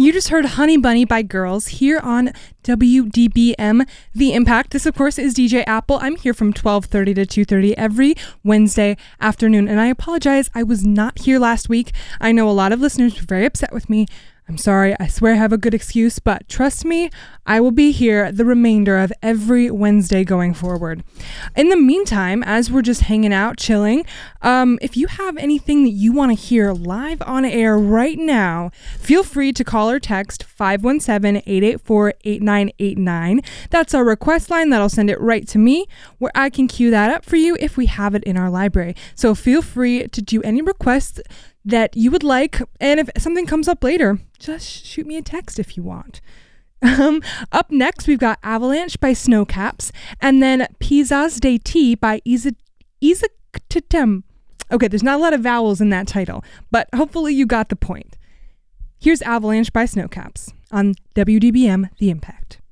You just heard Honey Bunny by Girls here on WDBM The Impact. This, of course, is DJ Apple. I'm here from 12:30 to 2:30 every Wednesday afternoon. And I apologize, I was not here last week. I know a lot of listeners were very upset with me. I'm sorry, I swear I have a good excuse, but trust me, I will be here the remainder of every Wednesday going forward. In the meantime, as we're just hanging out, chilling, if you have anything that you want to hear live on air right now, feel free to call or text 517-884-8989. That's our request line. That'll send it right to me, where I can queue that up for you if we have it in our library. So feel free to do any requests that you would like, and if something comes up later, just shoot me a text if you want. Up next, we've got Avalanche by Snowcaps, and then Pizzas de Tea by Izaktem. Okay, there's not a lot of vowels in that title, but hopefully you got the point. Here's Avalanche by Snowcaps on WDBM The Impact.